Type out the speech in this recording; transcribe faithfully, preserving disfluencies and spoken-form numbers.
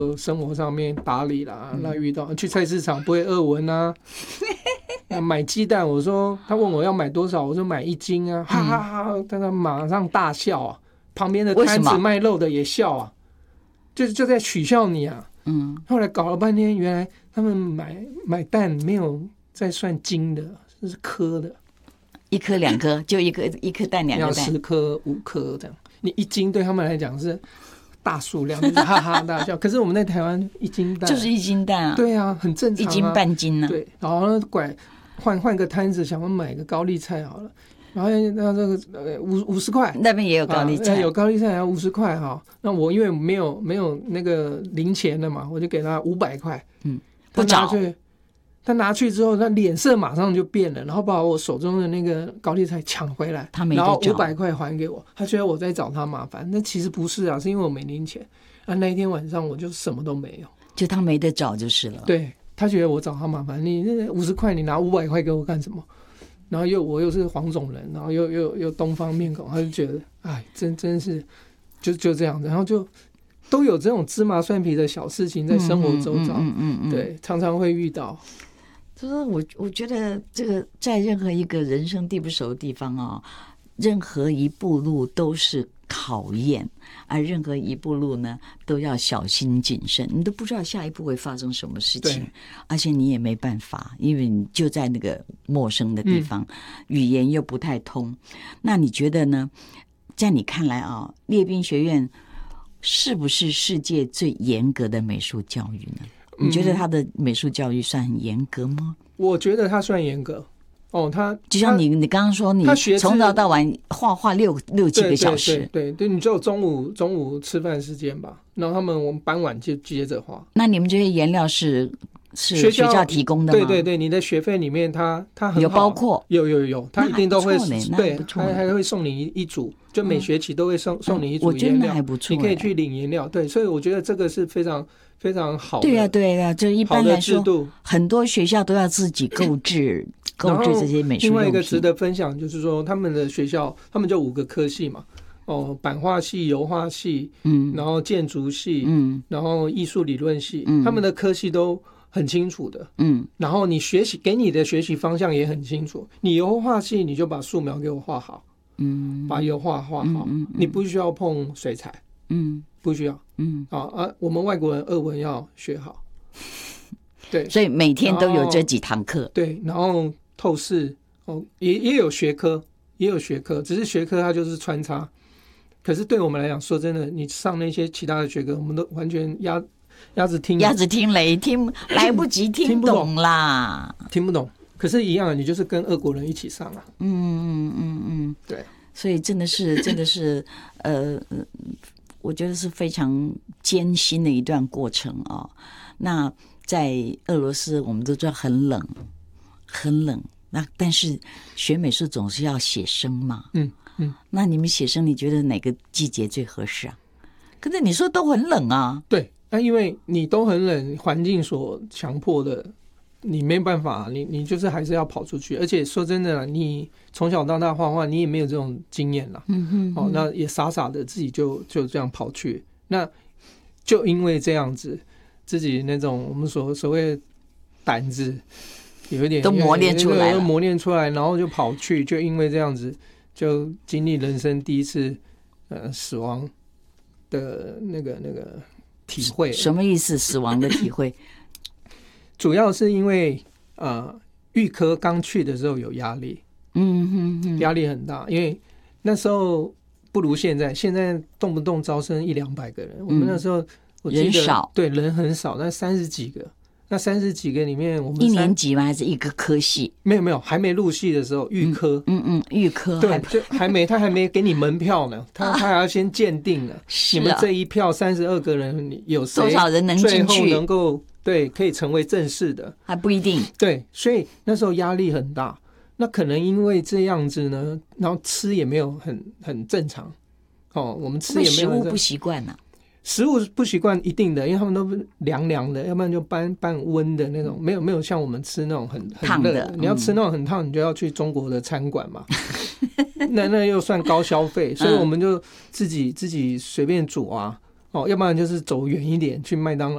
生活上面打理啦，那遇到去菜市场不会俄文啊。买鸡蛋，我说他问我要买多少，我说买一斤啊，哈哈哈哈，但他马上大笑啊，旁边的摊子卖肉的也笑啊，就就在取笑你啊。嗯，后来搞了半天，原来他们买买蛋没有在算斤的，是颗的， 一颗两颗，就一颗一颗蛋两颗蛋， 要十颗五颗这样。你一斤对他们来讲是大数量，就是哈哈大笑。可是我们在台湾一斤蛋就是一斤蛋啊， 对啊，很正常、啊， 一斤半斤啊。 对，然后拐换换个摊子，想要买个高丽菜好了，然后那这个呃五五十块， 那边也有高丽菜， 啊、有高丽菜要五十块哈。那我因为没有没有那个零钱了嘛，我就给他五百块。嗯，不找。他拿去，他拿去之后，他脸色马上就变了，然后把我手中的那个高丽菜抢回来， 他没然后五百块还给我。他觉得我在找他麻烦，那其实不是啊，是因为我没零钱啊。那一天晚上我就什么都没有， 就他没得找就是了。 对。他觉得我找他麻烦，你五十块，你拿五百块给我干什么？然后又我又是黄种人，然后又又又东方面孔，他就觉得，哎，真真是就就这样子，然后就都有这种芝麻蒜皮的小事情在生活周遭，嗯嗯嗯，对，常常会遇到。 就是我我觉得这个在任何一个人生地不熟的地方啊、哦，任何一步路都是考验，而任何一步路呢都要小心谨慎，你都不知道下一步会发生什么事情，而且你也没办法，因为你就在那个陌生的地方、嗯、语言又不太通。那你觉得呢，在你看来啊，列宾学院是不是世界最严格的美术教育呢？你觉得他的美术教育算很严格吗？ 我觉得他算严格哦，他就像你你刚刚说，你从早到晚画画六六七个小时， 对对 对, 对, 对，你只有中午中午吃饭时间吧，然后他们我们傍晚就接着画。 那你们这些颜料是是学校提供的吗？ 对对对，你的学费里面它它很好有包括， 有有有，它一定都会对， 还还会送你一一组，就每学期都会送、嗯、送你一组颜料， 我觉得那还不错， 你可以去领颜料。对，所以我觉得这个是非常非常好的。 对呀、啊、对呀、啊，就一般来说，很多学校都要自己购置。购置这些美术用品。 另外一个值得分享就是说，他们的学校，他们就五个科系嘛，哦，版画系、油画系，嗯，然后建筑系，嗯，然后艺术理论系，嗯，他们的科系都很清楚的，嗯，然后你学习给你的学习方向也很清楚。你油画系，你就把素描给我画好，嗯，把油画画好，嗯，你不需要碰水彩，嗯，不需要，嗯，啊啊，我们外国人俄文要学好，对， 所以每天都有这几堂课， 对，然后。透视哦，也也有学科，也有学科，只是学科它就是穿插。可是对我们来讲，说真的，你上那些其他的学科，我们都完全鸭鸭子听鸭子听雷听来不及听懂啦， 听不懂。可是，一样，你就是跟俄国人一起上啊。 嗯嗯嗯嗯， 对。 所以真的是真的是呃，我觉得是非常艰辛的一段过程啊、哦。那在俄罗斯，我们都知道很冷。很冷，那但是学美术总是要写生嘛，嗯嗯，那你们写生，你觉得哪个季节最合适啊？可是你说都很冷啊， 对，那因为你都很冷，环境所强迫的，你没办法，你你就是还是要跑出去。而且说真的啦，你从小到大画画，你也没有这种经验啦，嗯哼嗯哼，哦，那也傻傻的自己就就这样跑去，那就因为这样子，自己那种我们所所谓胆子。有一点都磨练出来了， 都磨练出来，然后就跑去，就因为这样子，就经历人生第一次呃死亡的那个那个体会。 什么意思？死亡的体会？ 主要是因为呃预科刚去的时候有压力，嗯哼哼，压力很大，因为那时候不如现在，现在动不动招生一两百个人，嗯、我们那时候我记得人少， 对人很少，那三十几个。那三十几个里面，我们一年级吗？还是一个科系？ 没有没有，还没入系的时候，预科， 嗯嗯，预科， 对，就还没，他还没给你门票呢，他他还要先鉴定呢。你们这一票三十二个人，有谁多少人能进去？ 最后能够对可以成为正式的， 还不一定。 对，所以那时候压力很大。那可能因为这样子呢，然后吃也没有很很正常哦，我们吃也没有食物不习惯呐。 食物不习惯一定的，因为他们都凉凉的，要不然就半半温的那种，没有没有像我们吃那种很很热的。你要吃那种很烫，你就要去中国的餐馆嘛，那那又算高消费，所以我们就自己自己随便煮啊，哦，要不然就是走远一点去麦当劳